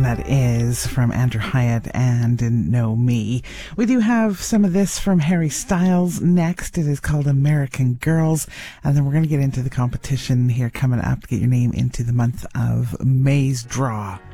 That is from Andrew Hyatt and Didn't Know Me. We do have some of this from Harry Styles next. It is called American Girls. And then we're going to get into the competition here coming up to get your name into the month of May's draw.